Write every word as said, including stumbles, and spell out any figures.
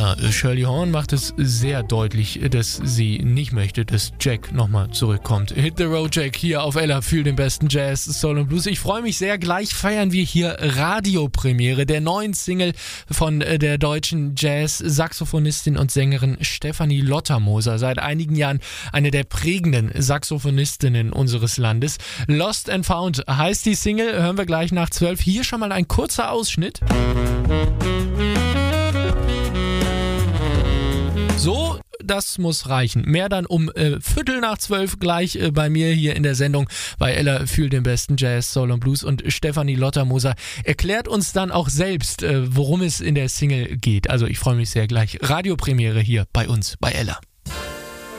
Ja, Shirley Horn macht es sehr deutlich, dass sie nicht möchte, dass Jack nochmal zurückkommt. Hit the road, Jack, hier auf Ella für den besten Jazz, Soul und Blues. Ich freue mich sehr, gleich feiern wir hier Radiopremiere der neuen Single von der deutschen Jazz-Saxophonistin und Sängerin Stefanie Lottermoser. Seit einigen Jahren eine der prägenden Saxophonistinnen unseres Landes. Lost and Found heißt die Single, hören wir gleich nach zwölf. Hier schon mal ein kurzer Ausschnitt. So, das muss reichen. Mehr dann um äh, Viertel nach zwölf gleich äh, bei mir hier in der Sendung bei Ella fühlt den besten Jazz, Soul und Blues, und Stefanie Lottermoser erklärt uns dann auch selbst, äh, worum es in der Single geht. Also ich freue mich sehr, gleich Radiopremiere hier bei uns bei Ella.